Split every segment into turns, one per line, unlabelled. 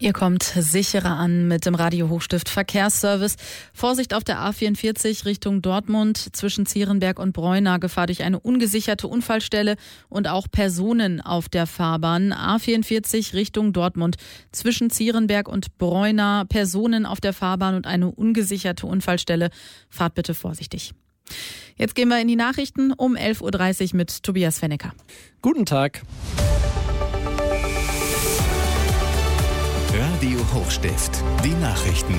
Ihr kommt sicherer an mit dem Radio Hochstift Verkehrsservice. Vorsicht auf der A44 Richtung Dortmund zwischen Zierenberg und Breuna. Gefahr durch eine ungesicherte Unfallstelle und auch Personen auf der Fahrbahn. A44 Richtung Dortmund zwischen Zierenberg und Breuna. Personen auf der Fahrbahn und eine ungesicherte Unfallstelle. Fahrt bitte vorsichtig. Jetzt gehen wir in die Nachrichten um 11.30 Uhr mit Tobias Fennecker.
Guten Tag.
Radio Hochstift, die Nachrichten.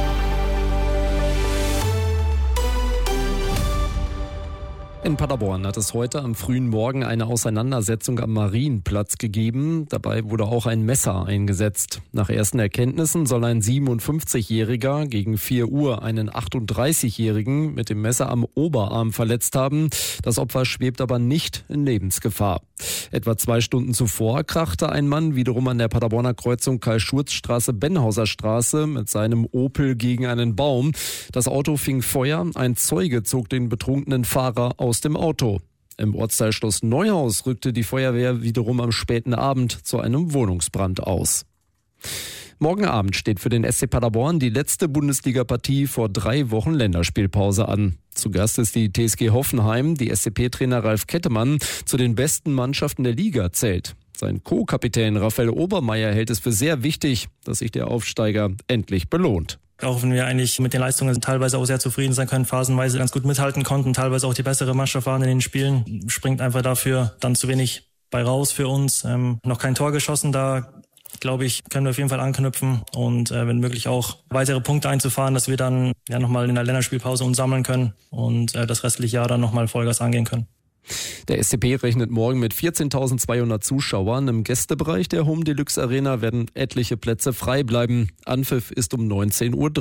In Paderborn hat es heute am frühen Morgen eine Auseinandersetzung am Marienplatz gegeben. Dabei wurde auch ein Messer eingesetzt. Nach ersten Erkenntnissen soll ein 57-Jähriger gegen 4 Uhr einen 38-Jährigen mit dem Messer am Oberarm verletzt haben. Das Opfer schwebt aber nicht in Lebensgefahr. Etwa 2 Stunden zuvor krachte ein Mann wiederum an der Paderborner Kreuzung Karl-Schurz-Straße-Benhauser-Straße mit seinem Opel gegen einen Baum. Das Auto fing Feuer. Ein Zeuge zog den betrunkenen Fahrer aus dem Auto. Im Ortsteil Schloss Neuhaus rückte die Feuerwehr wiederum am späten Abend zu einem Wohnungsbrand aus. Morgen Abend steht für den SC Paderborn die letzte Bundesliga-Partie vor 3 Wochen Länderspielpause an. Zu Gast ist die TSG Hoffenheim, die SCP-Trainer Ralf Kettemann zu den besten Mannschaften der Liga zählt. Sein Co-Kapitän Raphael Obermeier hält es für sehr wichtig, dass sich der Aufsteiger endlich belohnt.
Auch wenn wir eigentlich mit den Leistungen teilweise auch sehr zufrieden sein können, phasenweise ganz gut mithalten konnten, teilweise auch die bessere Mannschaft waren in den Spielen, springt einfach dafür dann zu wenig bei raus für uns. Noch kein Tor geschossen, da glaube ich, können wir auf jeden Fall anknüpfen und wenn möglich auch weitere Punkte einzufahren, dass wir dann nochmal in der Länderspielpause uns sammeln können und das restliche Jahr dann nochmal Vollgas angehen können.
Der SCP rechnet morgen mit 14.200 Zuschauern. Im Gästebereich der Home Deluxe Arena werden etliche Plätze frei bleiben. Anpfiff ist um 19.30 Uhr.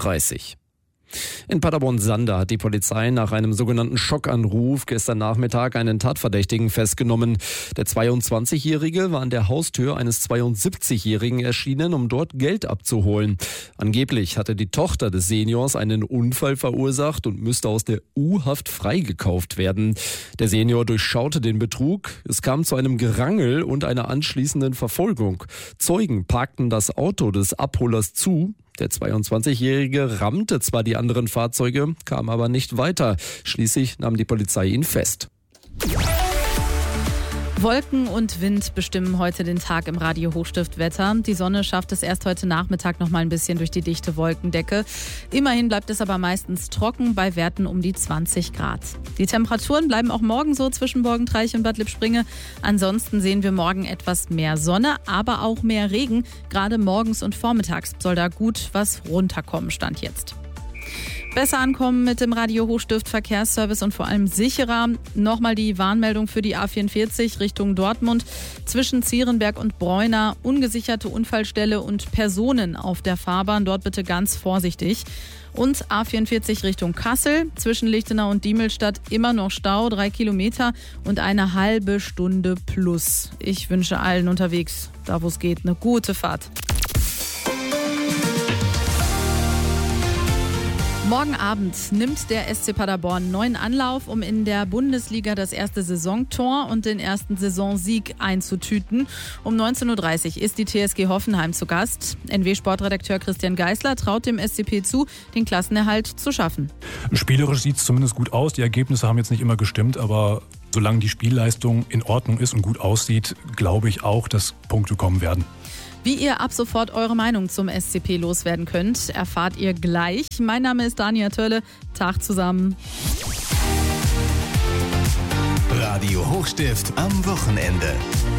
In Paderborn-Sander hat die Polizei nach einem sogenannten Schockanruf gestern Nachmittag einen Tatverdächtigen festgenommen. Der 22-Jährige war an der Haustür eines 72-Jährigen erschienen, um dort Geld abzuholen. Angeblich hatte die Tochter des Seniors einen Unfall verursacht und müsste aus der U-Haft freigekauft werden. Der Senior durchschaute den Betrug. Es kam zu einem Gerangel und einer anschließenden Verfolgung. Zeugen parkten das Auto des Abholers zu. Der 22-Jährige rammte zwar die anderen Fahrzeuge, kam aber nicht weiter. Schließlich nahm die Polizei ihn fest.
Wolken und Wind bestimmen heute den Tag im Radio Hochstift Wetter. Die Sonne schafft es erst heute Nachmittag noch mal ein bisschen durch die dichte Wolkendecke. Immerhin bleibt es aber meistens trocken bei Werten um die 20 Grad. Die Temperaturen bleiben auch morgen so zwischen Borgentreich und Bad Lippspringe. Ansonsten sehen wir morgen etwas mehr Sonne, aber auch mehr Regen. Gerade morgens und vormittags soll da gut was runterkommen, Stand jetzt. Besser ankommen mit dem Radio Hochstift Verkehrsservice und vor allem sicherer. Nochmal die Warnmeldung für die A44 Richtung Dortmund. Zwischen Zierenberg und Breuna ungesicherte Unfallstelle und Personen auf der Fahrbahn. Dort bitte ganz vorsichtig. Und A44 Richtung Kassel. Zwischen Lichtenau und Diemelstadt immer noch Stau, 3 Kilometer und eine halbe Stunde plus. Ich wünsche allen unterwegs, da wo es geht, eine gute Fahrt. Morgen Abend nimmt der SC Paderborn neuen Anlauf, um in der Bundesliga das erste Saisontor und den ersten Saisonsieg einzutüten. Um 19.30 Uhr ist die TSG Hoffenheim zu Gast. NW-Sportredakteur Christian Geißler traut dem SCP zu, den Klassenerhalt zu schaffen.
Spielerisch sieht es zumindest gut aus. Die Ergebnisse haben jetzt nicht immer gestimmt, aber solange die Spielleistung in Ordnung ist und gut aussieht, glaube ich auch, dass Punkte kommen werden.
Wie ihr ab sofort eure Meinung zum SCP loswerden könnt, erfahrt ihr gleich. Mein Name ist Dania Tölle. Tag zusammen.
Radio Hochstift am Wochenende.